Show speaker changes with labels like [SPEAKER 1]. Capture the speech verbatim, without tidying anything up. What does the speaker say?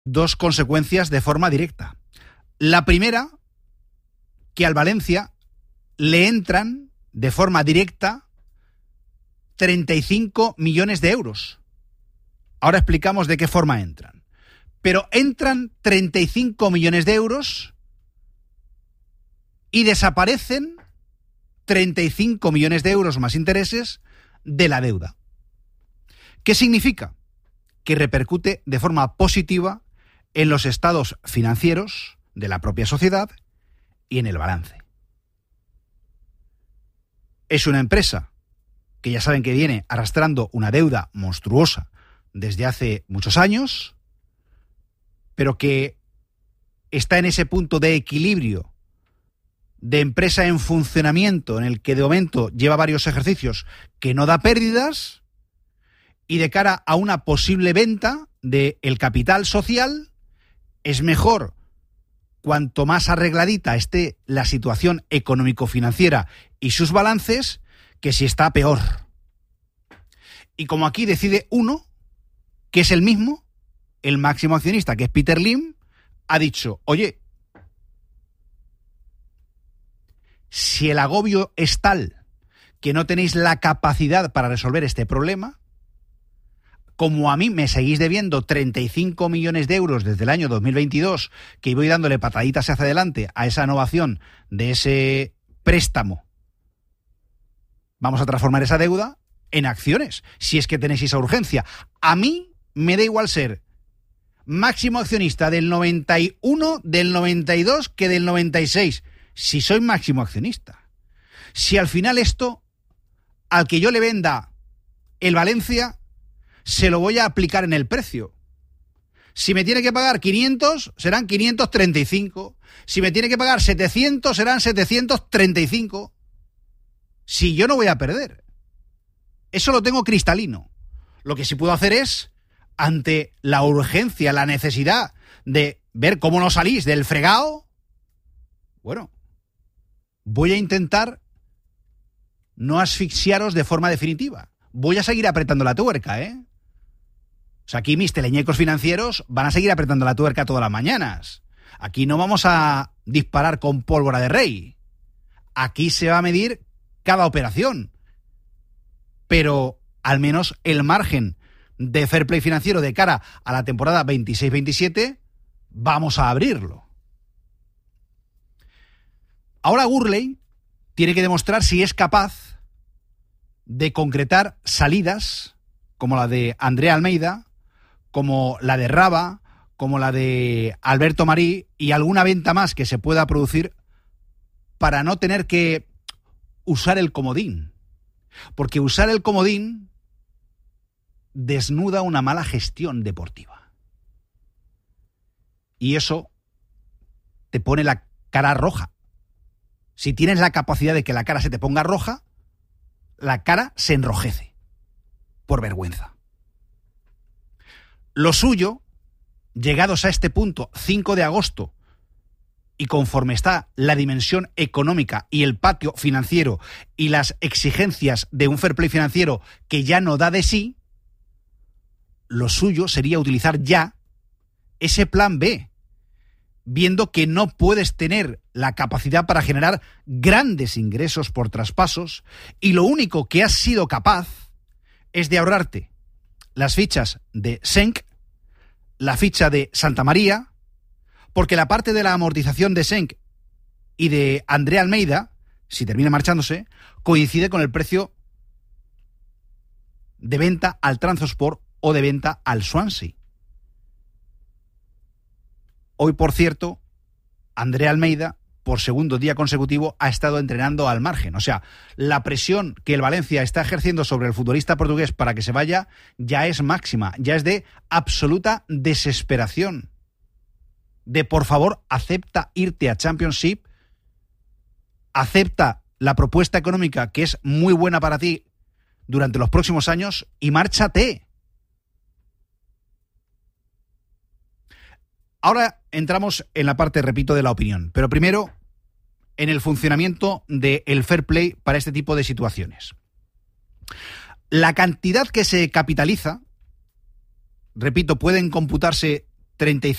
[SPEAKER 1] dos consecuencias de forma directa. La primera, que al Valencia le entran de forma directa treinta y cinco millones de euros. Ahora explicamos de qué forma entran. Pero entran treinta y cinco millones de euros y desaparecen treinta y cinco millones de euros más intereses de la deuda. ¿Qué significa? Que repercute de forma positiva en los estados financieros de la propia sociedad y en el balance. Es una empresa que ya saben que viene arrastrando una deuda monstruosa desde hace muchos años, pero que está en ese punto de equilibrio de empresa en funcionamiento en el que de momento lleva varios ejercicios que no da pérdidas, y de cara a una posible venta del capital social es mejor cuanto más arregladita esté la situación económico-financiera y sus balances que si está peor. Y como aquí decide uno, que es el mismo, el máximo accionista, que es Peter Lim, ha dicho, oye, si el agobio es tal que no tenéis la capacidad para resolver este problema, como a mí me seguís debiendo treinta y cinco millones de euros desde el año dos mil veintidós, que voy dándole pataditas hacia adelante a esa innovación de ese préstamo, vamos a transformar esa deuda en acciones, si es que tenéis esa urgencia. A mí me da igual ser máximo accionista del noventa y uno, del noventa y dos, que del noventa y seis, si soy máximo accionista. Si al final esto, al que yo le venda el Valencia, se lo voy a aplicar en el precio. Si me tiene que pagar quinientos, serán quinientos treinta y cinco. Si me tiene que pagar setecientos, serán setecientos treinta y cinco. Si yo no voy a perder. Eso lo tengo cristalino. Lo que sí puedo hacer es, ante la urgencia, la necesidad de ver cómo no salís del fregado, bueno, voy a intentar no asfixiaros de forma definitiva. Voy a seguir apretando la tuerca, ¿eh? O sea, aquí mis teleñecos financieros van a seguir apretando la tuerca todas las mañanas. Aquí no vamos a disparar con pólvora de rey. Aquí se va a medir cada operación. Pero al menos el margen de fair play financiero de cara a la temporada veintiséis veintisiete vamos a abrirlo. Ahora Gurley tiene que demostrar si es capaz de concretar salidas como la de Andrea Almeida, como la de Raba, como la de Alberto Marí y alguna venta más que se pueda producir para no tener que usar el comodín. Porque usar el comodín desnuda una mala gestión deportiva. Y eso te pone la cara roja. Si tienes la capacidad de que la cara se te ponga roja, la cara se enrojece por vergüenza. Lo suyo, llegados a este punto, cinco de agosto, y conforme está la dimensión económica y el patio financiero y las exigencias de un fair play financiero que ya no da de sí, lo suyo sería utilizar ya ese plan B, viendo que no puedes tener la capacidad para generar grandes ingresos por traspasos y lo único que has sido capaz es de ahorrarte las fichas de Senc, la ficha de Santa María, porque la parte de la amortización de Senc y de Andrea Almeida, si termina marchándose, coincide con el precio de venta al Trabzonspor o de venta al Swansea. Hoy, por cierto, Andrea Almeida, por segundo día consecutivo, ha estado entrenando al margen. O sea, la presión que el Valencia está ejerciendo sobre el futbolista portugués para que se vaya ya es máxima, ya es de absoluta desesperación. De, por favor, acepta irte a Championship, acepta la propuesta económica que es muy buena para ti durante los próximos años y márchate. Ahora entramos en la parte, repito, de la opinión, pero primero en el funcionamiento del fair play para este tipo de situaciones. La cantidad que se capitaliza, repito, pueden computarse treinta y cinco